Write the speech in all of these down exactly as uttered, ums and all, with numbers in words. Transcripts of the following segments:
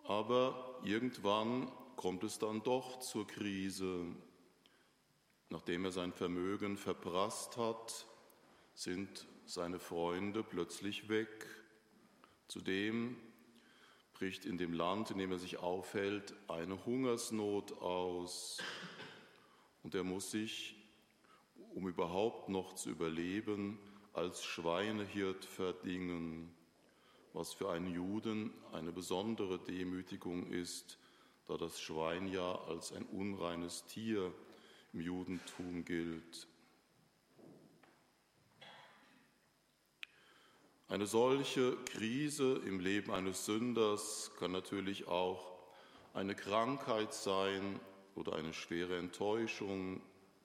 Aber irgendwann kommt es dann doch zur Krise. Nachdem er sein Vermögen verprasst hat, sind seine Freunde plötzlich weg. Zudem bricht in dem Land, in dem er sich aufhält, eine Hungersnot aus. Und er muss sich, um überhaupt noch zu überleben, als Schweinehirt verdingen, was für einen Juden eine besondere Demütigung ist, da das Schwein ja als ein unreines Tier im Judentum gilt. Eine solche Krise im Leben eines Sünders kann natürlich auch eine Krankheit sein oder eine schwere Enttäuschung.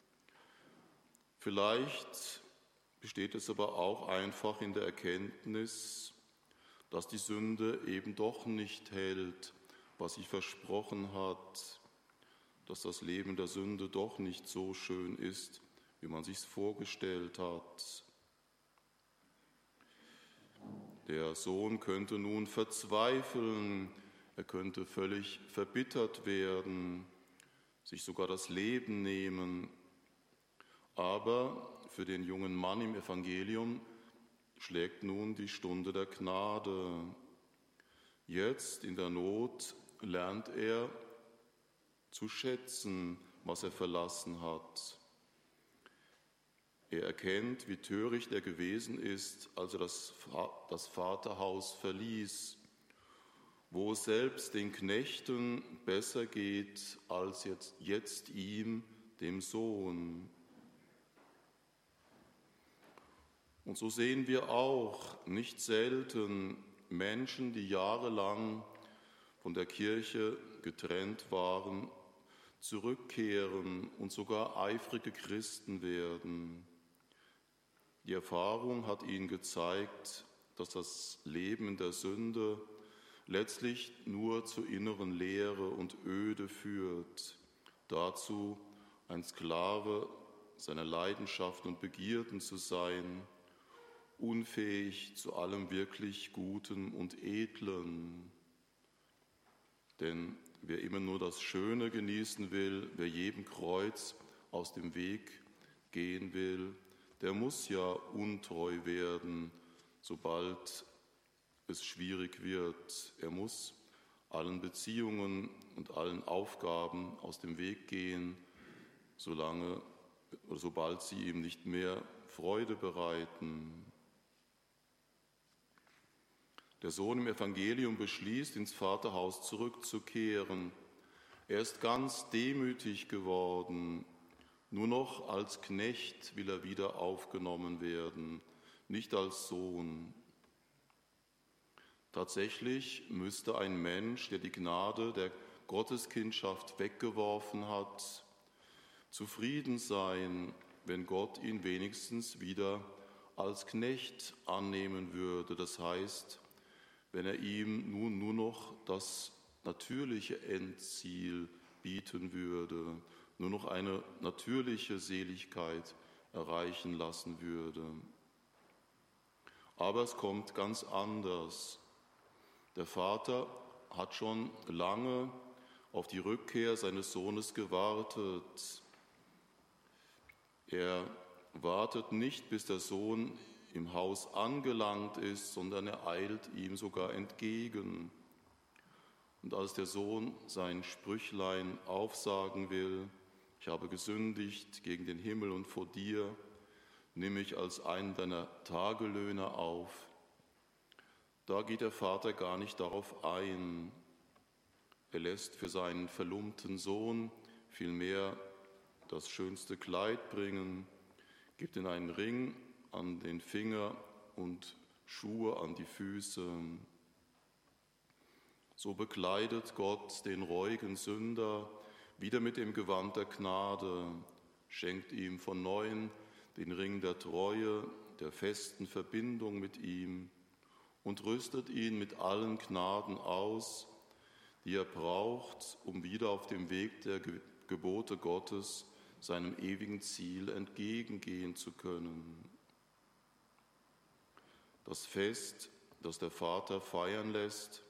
Vielleicht besteht es aber auch einfach in der Erkenntnis, dass die Sünde eben doch nicht hält, was sie versprochen hat, dass das Leben der Sünde doch nicht so schön ist, wie man sich's vorgestellt hat. Der Sohn könnte nun verzweifeln, er könnte völlig verbittert werden, sich sogar das Leben nehmen. Aber für den jungen Mann im Evangelium schlägt nun die Stunde der Gnade. Jetzt in der Not lernt er zu schätzen, was er verlassen hat. Er erkennt, wie töricht er gewesen ist, als er das, das Vaterhaus verließ, wo es selbst den Knechten besser geht als jetzt, jetzt ihm, dem Sohn. Und so sehen wir auch nicht selten Menschen, die jahrelang von der Kirche getrennt waren, zurückkehren und sogar eifrige Christen werden. Die Erfahrung hat ihnen gezeigt, dass das Leben in der Sünde letztlich nur zur inneren Leere und Öde führt, dazu ein Sklave seiner Leidenschaften und Begierden zu sein, unfähig zu allem wirklich Guten und Edlen. Denn wer immer nur das Schöne genießen will, wer jedem Kreuz aus dem Weg gehen will, der muss ja untreu werden, sobald es schwierig wird. Er muss allen Beziehungen und allen Aufgaben aus dem Weg gehen, solange oder sobald sie ihm nicht mehr Freude bereiten. Der Sohn im Evangelium beschließt, ins Vaterhaus zurückzukehren. Er ist ganz demütig geworden. Nur noch als Knecht will er wieder aufgenommen werden, nicht als Sohn. Tatsächlich müsste ein Mensch, der die Gnade der Gotteskindschaft weggeworfen hat, zufrieden sein, wenn Gott ihn wenigstens wieder als Knecht annehmen würde. Das heißt, wenn er ihm nun nur noch das natürliche Endziel bieten würde, nur noch eine natürliche Seligkeit erreichen lassen würde. Aber es kommt ganz anders. Der Vater hat schon lange auf die Rückkehr seines Sohnes gewartet. Er wartet nicht, bis der Sohn im Haus angelangt ist, sondern er eilt ihm sogar entgegen. Und als der Sohn sein Sprüchlein aufsagen will, ich habe gesündigt gegen den Himmel und vor dir, nimm mich als einen deiner Tagelöhner auf, da geht der Vater gar nicht darauf ein. Er lässt für seinen verlumpten Sohn vielmehr das schönste Kleid bringen, gibt ihm einen Ring an den Finger und Schuhe an die Füße. So bekleidet Gott den reuigen Sünder wieder mit dem Gewand der Gnade, schenkt ihm von neuem den Ring der Treue, der festen Verbindung mit ihm und rüstet ihn mit allen Gnaden aus, die er braucht, um wieder auf dem Weg der Gebote Gottes seinem ewigen Ziel entgegengehen zu können. Das Fest, das der Vater feiern lässt,